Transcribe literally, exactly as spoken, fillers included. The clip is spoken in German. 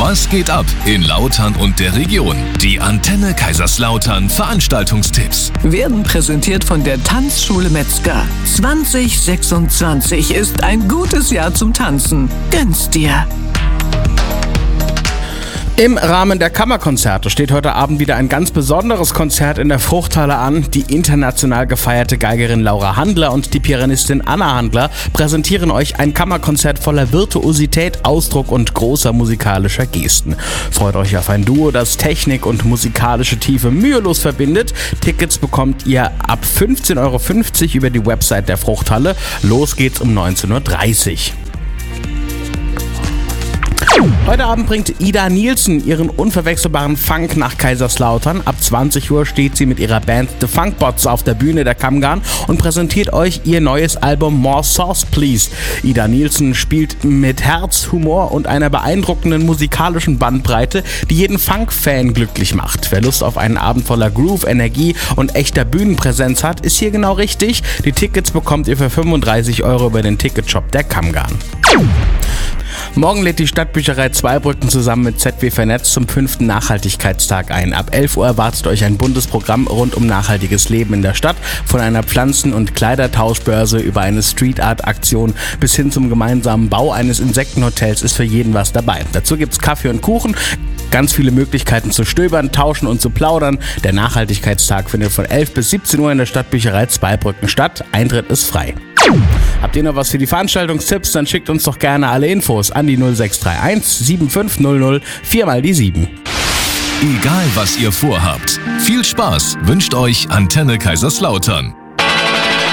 Was geht ab in Lautern und der Region? Die Antenne Kaiserslautern Veranstaltungstipps werden präsentiert von der Tanzschule Metzger. zwanzig sechsundzwanzig ist ein gutes Jahr zum Tanzen. Gönn's dir! Im Rahmen der Kammerkonzerte steht heute Abend wieder ein ganz besonderes Konzert in der Fruchthalle an. Die international gefeierte Geigerin Laura Handler und die Pianistin Anna Handler präsentieren euch ein Kammerkonzert voller Virtuosität, Ausdruck und großer musikalischer Gesten. Freut euch auf ein Duo, das Technik und musikalische Tiefe mühelos verbindet. Tickets bekommt ihr ab fünfzehn Euro fünfzig über die Website der Fruchthalle. Los geht's um neunzehn Uhr dreißig. Heute Abend bringt Ida Nielsen ihren unverwechselbaren Funk nach Kaiserslautern. Ab zwanzig Uhr steht sie mit ihrer Band The Funkbots auf der Bühne der Kammgarn und präsentiert euch ihr neues Album More Sauce Please. Ida Nielsen spielt mit Herz, Humor und einer beeindruckenden musikalischen Bandbreite, die jeden Funk-Fan glücklich macht. Wer Lust auf einen Abend voller Groove, Energie und echter Bühnenpräsenz hat, ist hier genau richtig. Die Tickets bekommt ihr für fünfunddreißig Euro über den Ticketshop der Kammgarn. Morgen lädt die Stadtbücherei Zweibrücken zusammen mit Z W Vernetzt zum fünften Nachhaltigkeitstag ein. Ab elf Uhr erwartet euch ein buntes Programm rund um nachhaltiges Leben in der Stadt. Von einer Pflanzen- und Kleidertauschbörse über eine Street-Art-Aktion bis hin zum gemeinsamen Bau eines Insektenhotels ist für jeden was dabei. Dazu gibt's Kaffee und Kuchen, ganz viele Möglichkeiten zu stöbern, tauschen und zu plaudern. Der Nachhaltigkeitstag findet von elf bis siebzehn Uhr in der Stadtbücherei Zweibrücken statt. Eintritt ist frei. Habt ihr noch was für die Veranstaltungstipps? Dann schickt uns doch gerne alle Infos an die null sechs drei eins sieben fünf null null vier mal die sieben. Egal was ihr vorhabt, viel Spaß wünscht euch Antenne Kaiserslautern.